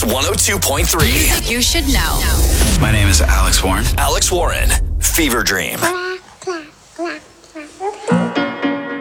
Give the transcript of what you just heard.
Kicks 102.3. You should know. My name is Alex Warren. Alex Warren, Fever Dream.